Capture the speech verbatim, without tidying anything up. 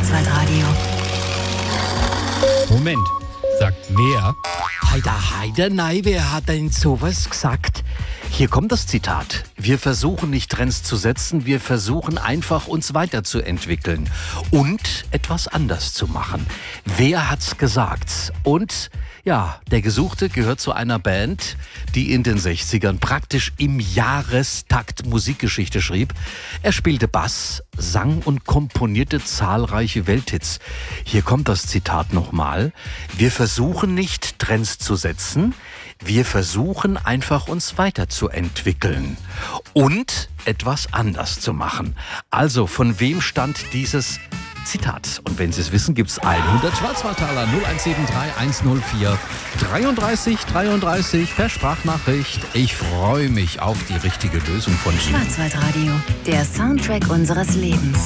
Schwarzwaldradio. Moment, sagt wer? Heider, heider, nein, wer hat denn sowas gesagt? Hier kommt das Zitat. Wir versuchen nicht Trends zu setzen, wir versuchen einfach uns weiterzuentwickeln und etwas anders zu machen. Wer hat's gesagt? Und ja, der Gesuchte gehört zu einer Band, die in den sechzigern praktisch im Jahrestakt Musikgeschichte schrieb. Er spielte Bass, sang und komponierte zahlreiche Welthits. Hier kommt das Zitat nochmal. Wir versuchen nicht Trends zu setzen, wir versuchen einfach uns weiterzuentwickeln und etwas anders zu machen. Also, von wem stammt dieses Zitat? Und wenn Sie es wissen, gibt es hundert Schwarzwaldtaler null eins sieben drei eins null vier dreiunddreißig dreiunddreißig per Sprachnachricht. Ich freue mich auf die richtige Lösung von Ihnen. Schwarzwaldradio, der Soundtrack unseres Lebens.